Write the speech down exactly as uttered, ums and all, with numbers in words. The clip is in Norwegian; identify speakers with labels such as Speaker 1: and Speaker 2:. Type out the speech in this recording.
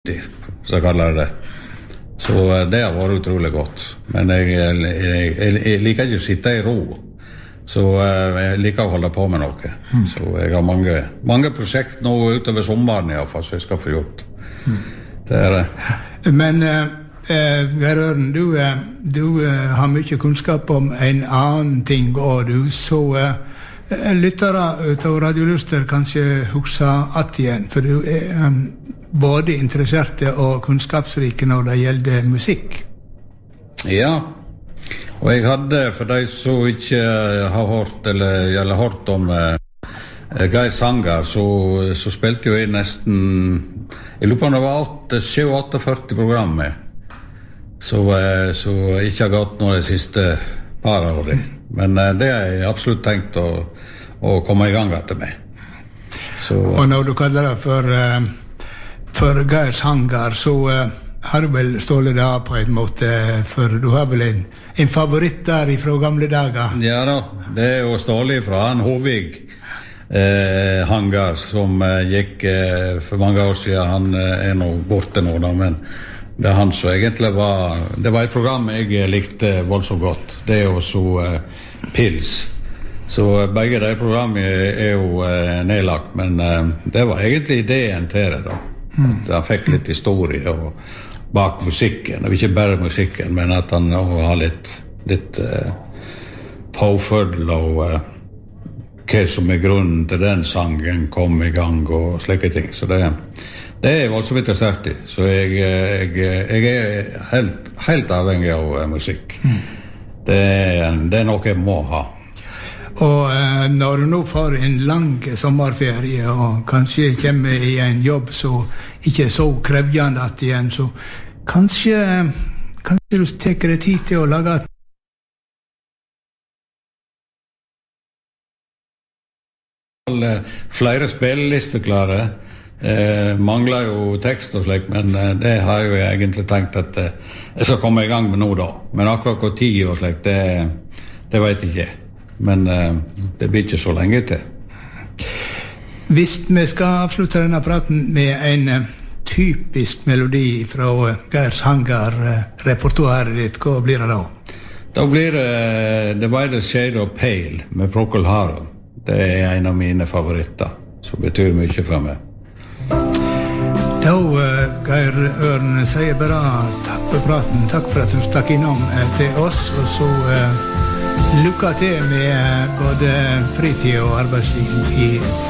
Speaker 1: så jeg kaller det. Så det har vært utrolig godt. Men jeg, jeg, jeg, jeg liker ikke å sitte i ro. Så jeg liker å holde på med noe. Mm. Så jeg har mange, mange prosjekt nå utover sommeren i hvert fall, så jeg skal få gjort. Mm. Det er det.
Speaker 2: Men eh, Geir Øren, du, du eh, har mye kunnskap om en annen ting, og du så eh, lyttere ut av Radioluster kanskje husker at igjen, for du er um, både interesserte og kunnskapsrike når det gjelder musikk.
Speaker 1: Ja, og jeg hadde, for de som ikke har hørt eller, eller hørt om uh, Geir Sangar, så, så spilte jo jeg nesten, jeg lurer på om det var syv åtteogførti program med, så, uh, så ikke har gått nå de siste par årene. Men uh, det har jeg absolutt tenkt å, å komme i gang etter meg. Så, uh,
Speaker 2: og når du kaller det for, uh, for Geir Sangar, så uh, har du vel stålet det av på en måte, for du har vel en, en favoritt der fra gamle dager?
Speaker 1: Ja da, det er jo stålig fra han Hovig eh, Hangar, som eh, gikk eh, for mange år siden. Han eh, er nå borte nå da, men det er han som egentlig var, det var et program jeg likte voldsomt godt. Det er jo så uh, Pils. Så uh, begge de programmene er jo uh, nedlagt, men uh, det var egentlig ideen til det da. Mm. At han fikk litt historie og, bak musikken, og ikke bare musikken, men at han også har litt, litt uh, påfølge og uh, hva som er grunnen til den sangen kom i gang og slike ting. Så det Det er jeg voldsomt interessert i, så jeg, jeg, jeg er helt, helt avhengig av uh, musikk. Mm. Det, er, det er noe jeg må ha.
Speaker 2: Og uh, når du nå får en lang sommerferie, og kanskje kommer i en jobb så ikke er så krevjende at igjen, så kanskje, kanskje du teker deg tid til å lage
Speaker 1: flere spillelister klare. Eh, mangler jo tekst og slik, men eh, det har jeg jo egentlig tenkt at eh, jeg skal komme i gang med nå da. Men akkurat hvor tid og slik, det, det vet jeg ikke. Men eh, det blir ikke så lenge til.
Speaker 2: Hvis vi skal avslutte denne praten med en uh, typisk melodi fra uh, Geir Sangar uh, repertoaret ditt, hva blir det da?
Speaker 1: Da blir det uh, The Wider Shade of Pale med Procol Harum. Det er en av mine favoritter, som betyr mye for meg.
Speaker 2: Da, uh, Geir Øren, sier bare takk for praten, takk for at du stakk innom uh, til oss, og så uh, lykke til med uh, både fritid og arbeidsliv i